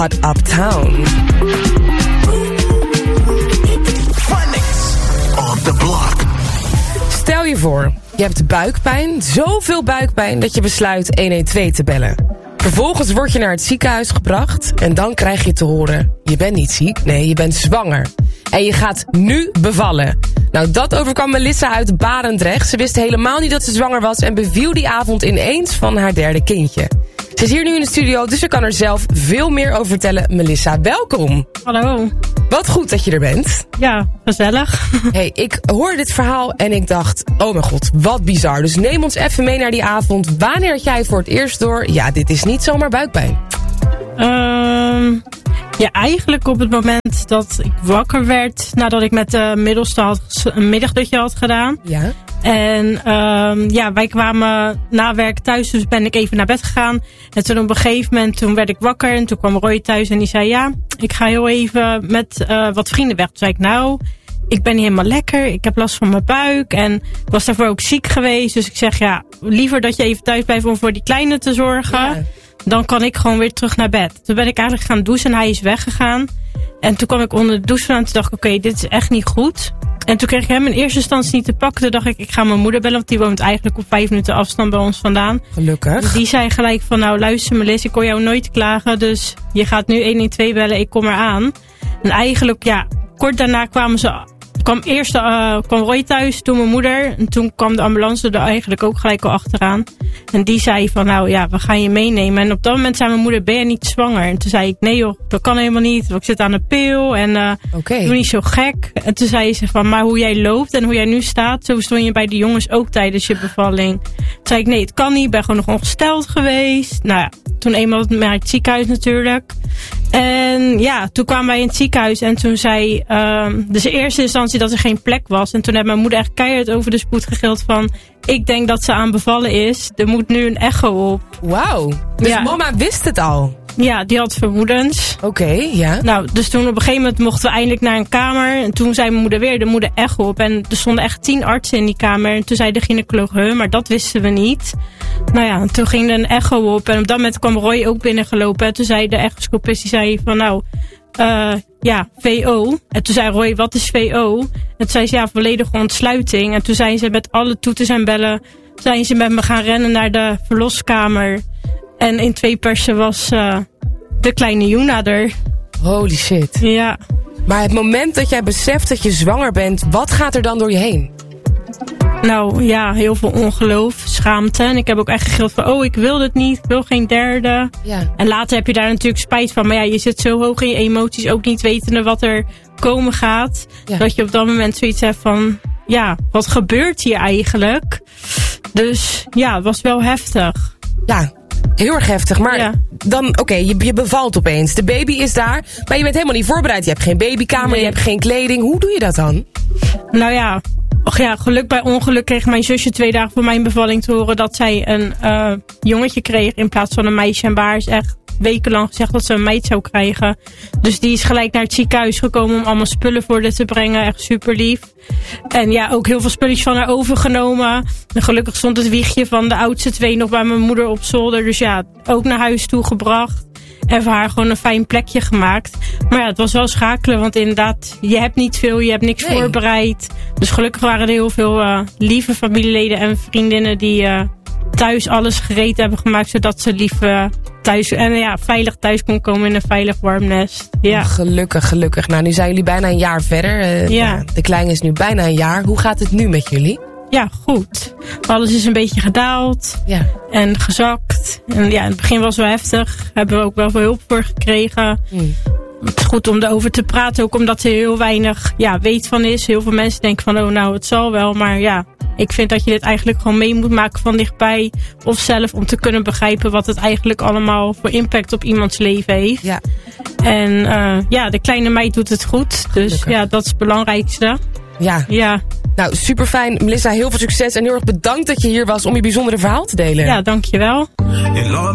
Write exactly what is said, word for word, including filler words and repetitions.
Uptown. On the block. Stel je voor, je hebt buikpijn, zoveel buikpijn dat je besluit een een twee te bellen. Vervolgens word je naar het ziekenhuis gebracht en dan krijg je te horen: je bent niet ziek, nee, je bent zwanger. En je gaat nu bevallen. Nou, dat overkwam Melissa uit Barendrecht. Ze wist helemaal niet dat ze zwanger was en beviel die avond ineens van haar derde kindje. Ze is hier nu in de studio, dus ze kan er zelf veel meer over vertellen. Melissa, welkom. Hallo. Wat goed dat je er bent. Ja, gezellig. Hey, ik hoorde dit verhaal en ik dacht, oh mijn god, wat bizar. Dus neem ons even mee naar die avond. Wanneer had jij voor het eerst door, ja, dit is niet zomaar buikpijn? Um, ja, eigenlijk op het moment dat ik wakker werd, nadat ik met de middelste had, een middagdutje had gedaan. Ja. En um, ja, wij kwamen na werk thuis, dus ben ik even naar bed gegaan. En toen op een gegeven moment, toen werd ik wakker en toen kwam Roy thuis en die zei, ja, ik ga heel even met uh, wat vrienden weg. Toen zei ik, nou, ik ben niet helemaal lekker, ik heb last van mijn buik en ik was daarvoor ook ziek geweest. Dus ik zeg, ja, liever dat je even thuis blijft om voor die kleine te zorgen. Ja. Dan kan ik gewoon weer terug naar bed. Toen ben ik eigenlijk gaan douchen en hij is weggegaan. En toen kwam ik onder de douche vandaan en toen dacht ik, oké, okay, dit is echt niet goed. En toen kreeg ik hem in eerste instantie niet te pakken. Toen dacht ik, ik ga mijn moeder bellen, want die woont eigenlijk op vijf minuten afstand bij ons vandaan. Gelukkig. Die zei gelijk van, nou luister Melissa, ik kon jou nooit klagen. Dus je gaat nu een een twee bellen, ik kom eraan. En eigenlijk, ja, kort daarna kwamen ze... kwam eerst uh, kwam Roy thuis, toen mijn moeder. En toen kwam de ambulance er eigenlijk ook gelijk al achteraan. En die zei van, nou ja, we gaan je meenemen. En op dat moment zei mijn moeder, ben je niet zwanger? En toen zei ik, nee joh, dat kan helemaal niet. Want ik zit aan de pil en uh, okay. doe niet zo gek. En toen zei ze van, maar hoe jij loopt en hoe jij nu staat, zo stond je bij de jongens ook tijdens je bevalling. Toen zei ik, nee, het kan niet, ik ben gewoon nog ongesteld geweest. Nou ja, toen eenmaal naar het ziekenhuis natuurlijk. En ja, toen kwamen wij in het ziekenhuis en toen zei, um, dus in eerste instantie dat er geen plek was. En toen heeft mijn moeder echt keihard over de spoed gegild van, ik denk dat ze aan bevallen is. Er moet nu een echo op. Wauw. Dus ja. Mama wist het al? Ja, die had vermoedens. Oké, okay, ja. Nou, dus toen op een gegeven moment mochten we eindelijk naar een kamer. En toen zei mijn moeder weer, er moet een echo op. En er stonden echt tien artsen in die kamer. En toen zei de gynaecoloog, huh, maar dat wisten we niet. Nou ja, toen ging er een echo op. En op dat moment kwam Roy ook binnengelopen. En toen zei de echoscopist, die zei van nou, uh, ja, V O. En toen zei Roy, wat is V O? En toen zei ze, ja, volledige ontsluiting. En toen zijn ze met alle toeters en bellen, zijn ze met me gaan rennen naar de verloskamer. En in twee persen was uh, de kleine Juna er. Holy shit. Ja. Maar het moment dat jij beseft dat je zwanger bent, wat gaat er dan door je heen? Nou ja, heel veel ongeloof, schaamte. En ik heb ook echt gegild van, oh, ik wil dit niet, ik wil geen derde. Ja. En later heb je daar natuurlijk spijt van. Maar ja, je zit zo hoog in je emoties, ook niet wetende wat er komen gaat. Ja. Dat je op dat moment zoiets hebt van, ja, wat gebeurt hier eigenlijk? Dus ja, het was wel heftig. Ja, heel erg heftig. Maar ja. dan, oké, okay, je, je bevalt opeens. De baby is daar, maar je bent helemaal niet voorbereid. Je hebt geen babykamer, nee. Je hebt geen kleding. Hoe doe je dat dan? Nou ja... Och ja, geluk bij ongeluk kreeg mijn zusje twee dagen voor mijn bevalling te horen dat zij een uh, jongetje kreeg in plaats van een meisje. En bij haar is echt wekenlang gezegd dat ze een meid zou krijgen. Dus die is gelijk naar het ziekenhuis gekomen om allemaal spullen voor haar te brengen. Echt super lief. En ja, ook heel veel spulletjes van haar overgenomen. En gelukkig stond het wiegje van de oudste twee nog bij mijn moeder op zolder. Dus ja, ook naar huis toe gebracht. En voor haar gewoon een fijn plekje gemaakt. Maar ja, het was wel schakelen. Want inderdaad, je hebt niet veel. Je hebt niks nee. voorbereid. Dus gelukkig waren er heel veel uh, lieve familieleden en vriendinnen die uh, thuis alles gereed hebben gemaakt. Zodat ze lief uh, thuis en ja, veilig thuis kon komen in een veilig warm nest. Ja. Oh, gelukkig, gelukkig. Nou, nu zijn jullie bijna een jaar verder. Uh, ja. Nou, de kleine is nu bijna een jaar. Hoe gaat het nu met jullie? Ja, goed. Alles is een beetje gedaald ja. en gezakt. En ja, in het begin was het wel heftig. Hebben we ook wel veel hulp voor gekregen. Mm. Het is goed om erover te praten, ook omdat er heel weinig ja, weet van is. Heel veel mensen denken van, oh nou, het zal wel. Maar ja, ik vind dat je dit eigenlijk gewoon mee moet maken van dichtbij. Of zelf om te kunnen begrijpen wat het eigenlijk allemaal voor impact op iemands leven heeft. Ja. En uh, ja, de kleine meid doet het goed. Dus Gelukkig. Ja, dat is het belangrijkste. Ja. Ja. Nou, super fijn. Melissa, heel veel succes en heel erg bedankt dat je hier was om je bijzondere verhaal te delen. Ja, dankjewel.